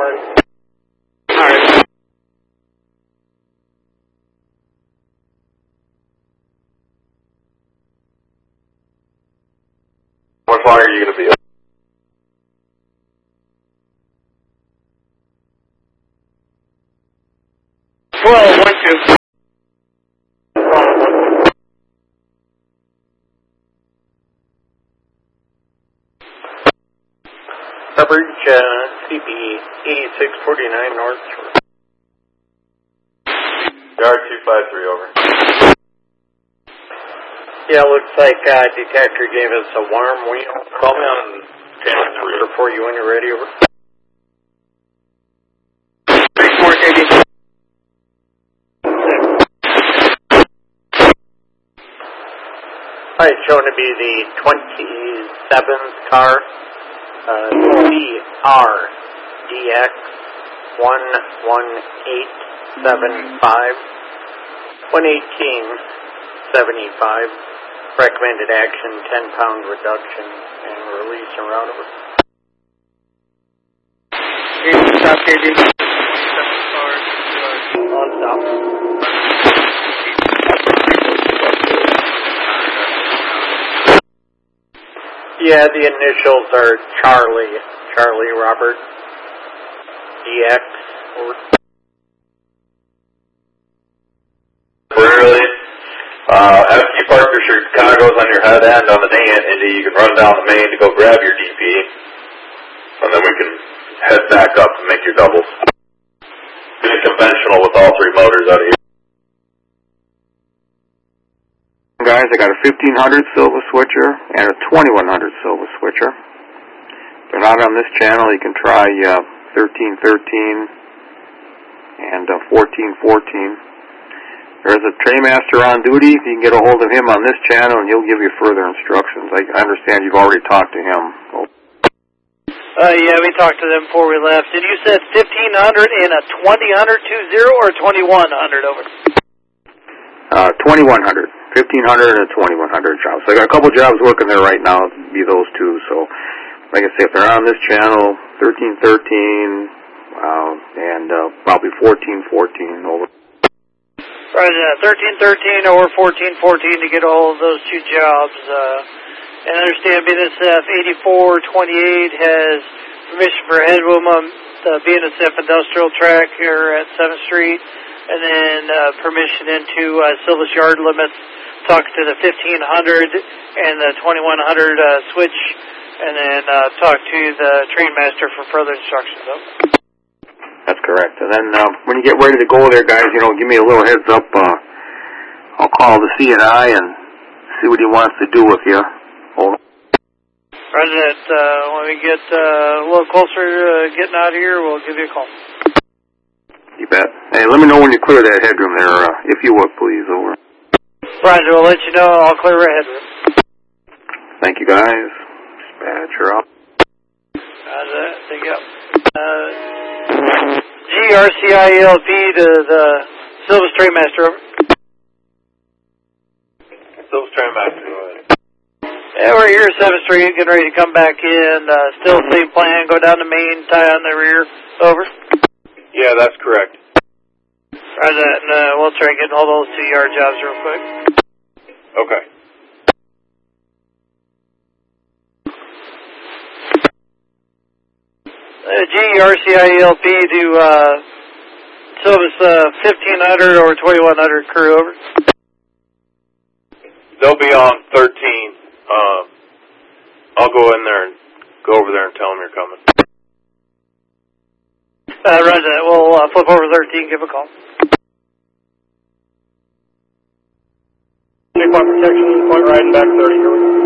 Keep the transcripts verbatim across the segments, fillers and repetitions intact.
Marty. Alright. What flag are you going to be? twelve, one, two. Coverage, uh, C P eighty-six forty-nine North Shore. Yard two five three, over. Yeah, looks like uh, detector gave us a warm wheel. Call me on channel three. Before you when you're ready, over. three four eighty. All right, shown to be the twenty-seventh car, uh, C R D X one one eight seven five, one eighteen seventy-five. Recommended action, ten pound reduction and release and route over. Stop, K D. On stop. Yeah, the initials are Charlie, Charlie Robert, D X. Really? Uh, after you park your Chicago's on your head end on the main, and you can run down the main to go grab your D P, and then we can head back up and make your doubles. Be conventional with all three motors out of here. Guys, I got a fifteen hundred Silva switcher and a twenty-one hundred Silva switcher. If they're not on this channel, you can try uh, thirteen thirteen and uh, fourteen fourteen. There's a Trainmaster on duty. If you can get a hold of him on this channel, and he'll give you further instructions. I understand you've already talked to him. Uh, yeah, we talked to them before we left. And you said fifteen hundred and a twenty hundred two zero or twenty-one hundred, over? Uh, twenty-one hundred. fifteen hundred and a twenty-one hundred job. So I got a couple jobs working there right now. It'd be those two. So, like I say, if they're on this channel, thirteen thirteen uh, and uh, probably fourteen fourteen, over. Right, uh, thirteen thirteen or fourteen fourteen to get all of those two jobs. Uh, and I understand B N S F eighty-four twenty-eight has permission for headroom on the B N S F industrial track here at seventh street, and then uh, permission into uh, Silva's yard limits. Talk to the fifteen hundred and the twenty-one hundred uh, switch, and then uh, talk to the Trainmaster for further instructions. Over. That's correct. And then uh, when you get ready to go there, guys, you know, give me a little heads up. Uh, I'll call the C and I and see what he wants to do with you. Hold on. President, uh, when we get uh, a little closer uh, getting out of here, we'll give you a call. You bet. Hey, let me know when you clear that headroom there, uh, if you would, please. Over. Roger, we'll let you know. I'll clear our headroom. Thank you, guys. Dispatcher up. Roger, thank you. Uh, G R C I L P to the Silva's Trainmaster, over. Silva's Trainmaster, go ahead. Yeah, we're here at seventh street, getting ready to come back in. Uh, still same plan, go down the main, tie on the rear, over. Yeah, that's correct. Roger that, and uh, we'll try and get all those two yard jobs real quick. Okay. Uh, G R C I L P to uh, Silva's uh, fifteen hundred or twenty-one hundred crew, over. They'll be on thirteen. Um, I'll go in there and go over there and tell them you're coming. Uh, roger that. We'll uh, flip over thirteen, give a call. Take one protection, point riding back thirty, here we go.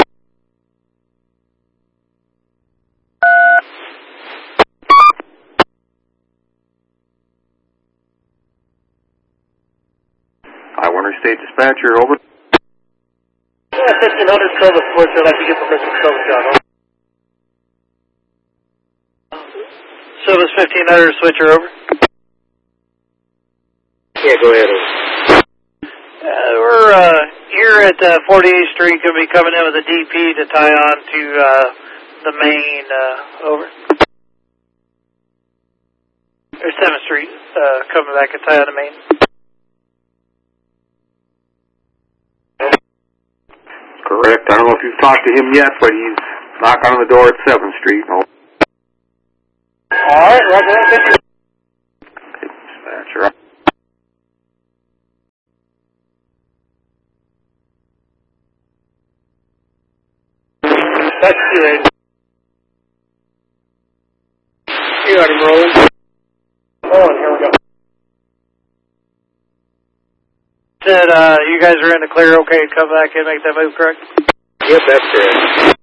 I Warner State Dispatcher, over. Yeah, fifteen hundred Silva switch. I'd like to get permission to Silva job. Silva's fifteen hundred switcher, over. Yeah, go ahead. Uh, we're uh, here at uh, forty-eighth street, going to be coming in with a D P to tie on to uh, the main, uh, over. coming back and tie on the main. Correct. I don't know if you've talked to him yet, but he's knocking on the door at seventh Street. Oh. All right, roger that. Thank you. Okay, dispatcher. That's two eight. You got him rolling. Oh, and here we go. Said uh, you guys are in the clear, okay, come back and make that move, correct? Yep, that's correct.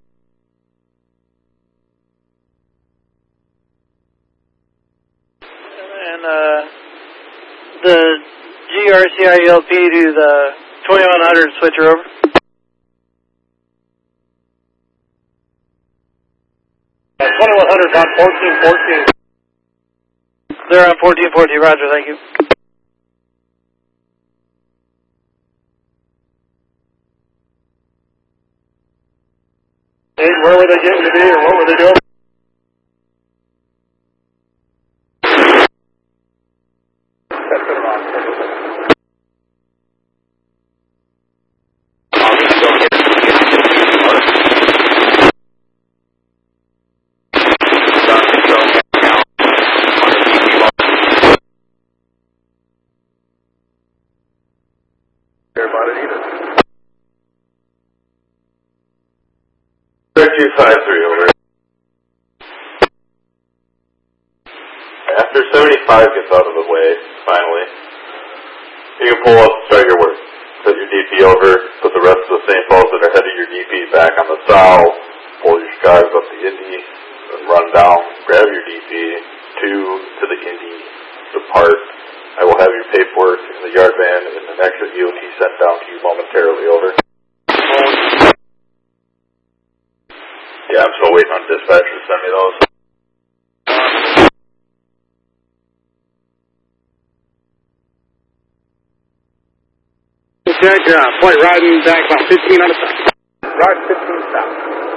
And uh, the G R C I L P to the twenty-one hundred switcher over. Uh, twenty-one hundred on fourteen fourteen. They're on fourteen fourteen, roger, thank you. Hey, where were they getting to be, or what were they doing? two five three, over. After seventy-five gets out of the way, finally, you can pull up and start your work. Set your D P over, put the rest of the Saint Pauls that are ahead of your D P back on the south, pull your Chicago up the Indy, and run down, grab your D P, two to the Indy, depart. I will have your paperwork in the yard van and an extra E O T sent down to you momentarily, over. Yeah, I'm still waiting on dispatch to send me those. Check, uh, point riding back about fifteen on the side. Ride fifteen south.